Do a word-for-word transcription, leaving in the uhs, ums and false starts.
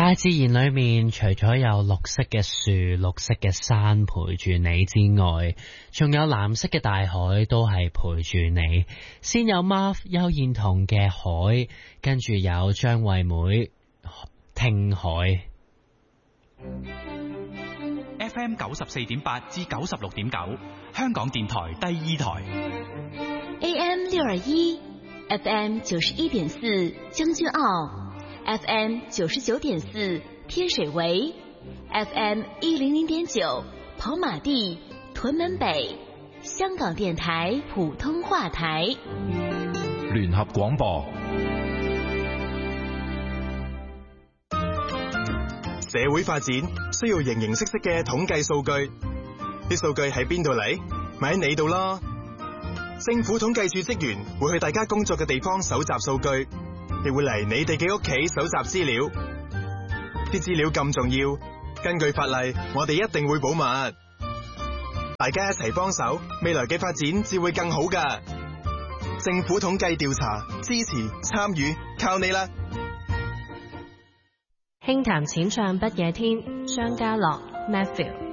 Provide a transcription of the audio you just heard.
大自然裏面除咗有綠色嘅樹、綠色嘅山陪住你之外，仲有藍色嘅大海都係陪住你。先有 Marv 邱燕彤嘅海，跟住有張惠妹聽海。 F M 九十四點八至九十六點九，香港電台第二台。 A M 六二一，F M 九十一點四將軍澳。F M 九十九點四天水圍 ，F M 一零零點九跑馬地屯門北，香港電台普通話台聯合廣播。 社會發展需要形形色色嘅統計數據，啲數據喺邊度嚟？咪喺你度咯。政府統計處職員會去大家工作嘅地方搜集數據。亦會嚟你哋嘅屋企搜集資料，啲資料咁重要，根據法例，我哋一定會保密。大家一齊幫手，未來嘅發展至會更好㗎。政府統計調查，支持參與，靠你啦！ 輕談淺唱不夜天，張家樂 Matthew。